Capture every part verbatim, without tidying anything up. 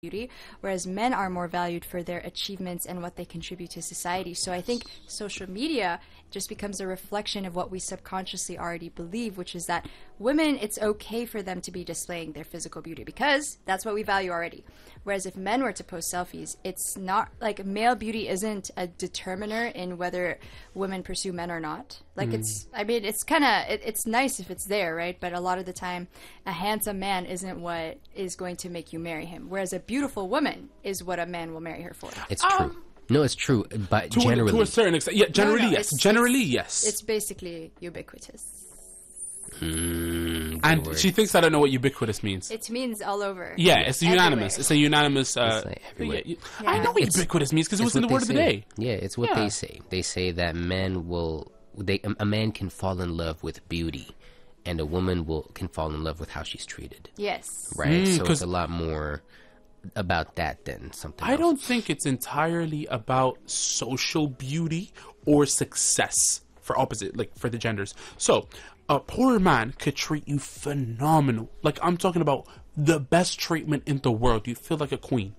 beauty, whereas men are more valued for their achievements and what they contribute to society. So I think social media just becomes a reflection of what we subconsciously already believe, which is that women, it's okay for them to be displaying their physical beauty because that's what we value already. Whereas if men were to post selfies, it's not like male beauty isn't a determiner in whether women pursue men or not. Like mm. it's, I mean, it's kind of, it, it's nice if it's there, right? But a lot of the time, a handsome man isn't what is going to make you marry him. Whereas a beautiful woman is what a man will marry her for. It's true. Um, no, it's true. But to generally, a, to a certain extent, yeah, generally, no, no, yes. It's, generally, it's, yes. It's basically ubiquitous. Mm, and word. she thinks I don't know what ubiquitous means. It means all over. Yeah, it's everywhere. unanimous. It's a unanimous. Uh, like everywhere. Yeah, yeah. I know what It's, ubiquitous means because it was in the word say. of the day. Yeah, it's what yeah. they say. They say that men will, they a man can fall in love with beauty, and a woman will can fall in love with how she's treated. Yes. Right. Mm, so it's a lot more about that than something. I else. don't think it's entirely about social beauty or success for opposite, like for the genders. So a poor man could treat you phenomenal. Like I'm talking about the best treatment in the world. You feel like a queen.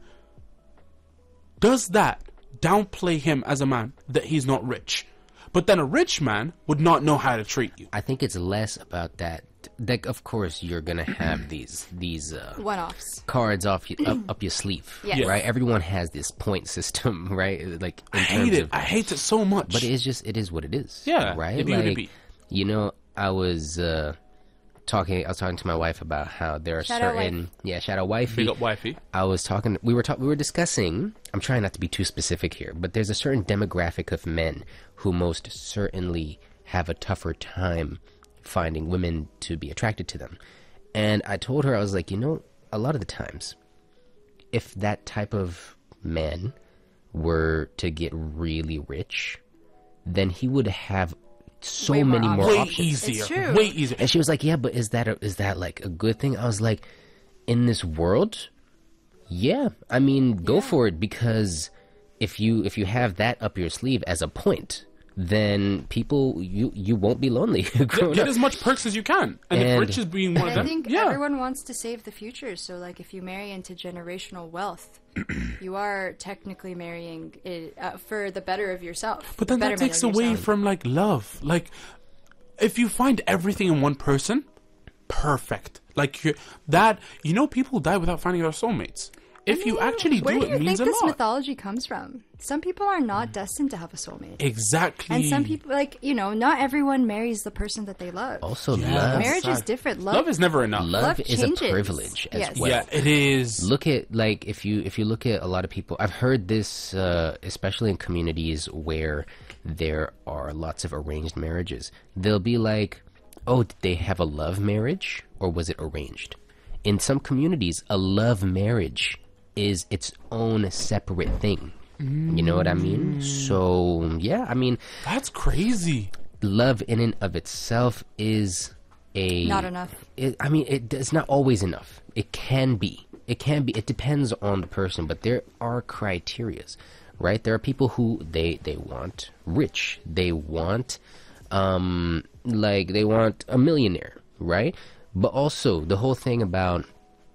Does that downplay him as a man that he's not rich? But then a rich man would not know how to treat you. I think it's less about that. Like, of course, you're gonna have these these uh, one-offs cards off you, up, up your sleeve, yes. right? Everyone has this point system, right? Like, in I terms hate it. Of, I hate it so much. but it's just it is what it is. Yeah, right. it be what it like, be. you know, I was uh, talking. I was talking to my wife about how there are Shout out certain wife. yeah, shadow wifey. Big up wifey. I was talking. We were talk, We were discussing. I'm trying not to be too specific here, but there's a certain demographic of men who most certainly have a tougher time finding women to be attracted to them. And I told her, I was like, you know, a lot of the times, if that type of man were to get really rich, then he would have so Way more many more Way options. easier. It's true. Way easier. And she was like, yeah, but is that a, is that like a good thing? I was like, in this world, yeah. I mean, go Yeah. for it, because if you if you have that up your sleeve as a point, then people you you won't be lonely. Get, get as much perks as you can, and, if And- rich is being one of I them, think yeah. everyone wants to save the future. So, like, if you marry into generational wealth, you are technically marrying it, uh, for the better of yourself. But then that betterment takes of away yourself. from like love. Like, if you find everything in one person, perfect. Like you that, you know, people die without finding their soulmates. If you actually Where do, do it you means think a this lot. mythology comes from? Some people are not destined to have a soulmate. Exactly. And some people, like, you know, not everyone marries the person that they love. Also, Yeah. love Marriage is sad. different. Love, Love is never enough. love love is a changes. privilege as Yes. well. Yeah, it is. Look at, like, if you if you look at a lot of people, I've heard this, uh, especially in communities where there are lots of arranged marriages. They'll be like, oh, did they have a love marriage or was it arranged? In some communities, a love marriage is its own separate thing. You know what I mean? So, yeah, I mean, That's crazy. love in and of itself is a... Not enough. It, I mean, it, it's not always enough. It can be. It can be. It depends on the person, but there are criterias, right? There are people who they they want rich. They want, um, like they want a millionaire, right? But also the whole thing about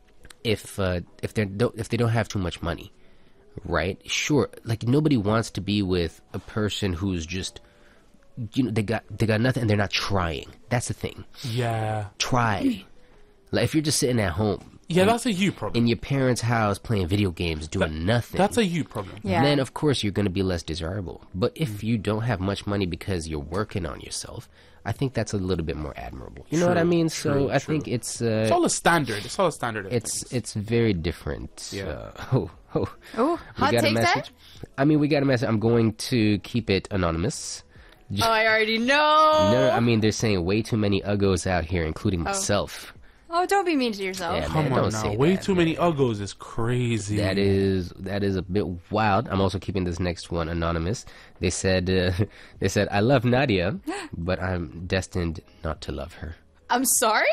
if uh, if they don't if they don't have too much money, right? Sure, like nobody wants to be with a person who's just, you know, they got they got nothing and they're not trying. That's the thing. Yeah. Try. Like if you're just sitting at home Yeah, that's a you problem. in your parents' house playing video games, doing nothing, That's a you problem. Yeah. then of course you're going to be less desirable. But if you don't have much money because you're working on yourself, I think that's a little bit more admirable. You know what I True, mean? So true, I true. think it's It's uh, all a standard. It's all a standard. Of it's things. it's very different. Yeah. Uh, oh, oh. Oh, We hot got a take message. there? I mean, we got a message. I'm going to keep it anonymous. Oh, I already know. No, I mean they're saying way too many uggos out here, including myself. Oh, don't be mean to yourself. Yeah, Come man, on don't now. say Way that, too many uggos is crazy. That is that is a bit wild. I'm also keeping this next one anonymous. They said uh, they said I love Nadia, but I'm destined not to love her. I'm sorry?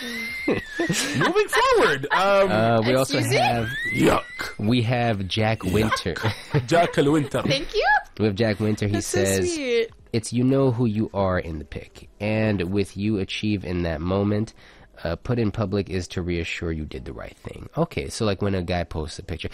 Moving forward. Um, Uh, we also Excuse me? have yuck. we have Jack Winter. Jack Winter. Thank you. We have Jack Winter. He That's says so sweet. it's you know who you are in the pic, and with you achieve in that moment, uh, put in public is to reassure you did the right thing. Okay, so like when a guy posts a picture,